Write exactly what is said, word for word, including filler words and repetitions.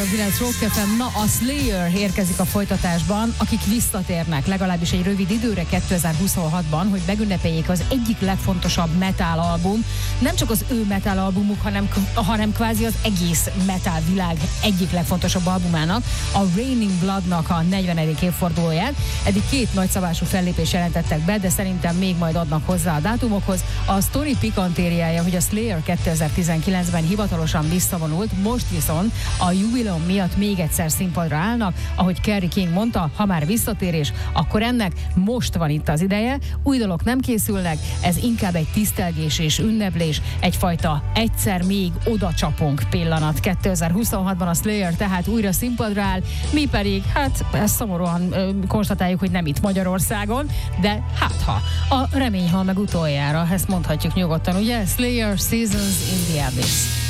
kilenc Rock ef em, na a Slayer érkezik a folytatásban, akik visszatérnek legalábbis egy rövid időre kétezer-huszonhatban, hogy megünnepeljék az egyik legfontosabb metal album, nem csak az ő metal albumuk, hanem, hanem kvázi az egész metal világ egyik legfontosabb albumának, a Raining Bloodnak a negyvenedik évfordulóját. Eddig két nagyszabású fellépést jelentettek be, de szerintem még majd adnak hozzá a dátumokhoz. A sztori pikantériája, hogy a Slayer kétezer-tizenkilencben hivatalosan visszavonult, most viszont a jubileum miatt még egyszer színpadra állnak. Ahogy Kerry King mondta, ha már visszatérés, akkor ennek most van itt az ideje. Új dolog nem készülnek, ez inkább egy tisztelgés és ünneplés, egyfajta egyszer még oda csapunk pillanat. kétezer-huszonhatban a Slayer tehát újra színpadra áll, mi pedig, hát ezt szomorúan ö, konstatáljuk, hogy nem itt Magyarországon, de hát ha. A remény hal meg utoljára, ezt mondhatjuk nyugodtan, ugye? Slayer, Seasons in the Abyss.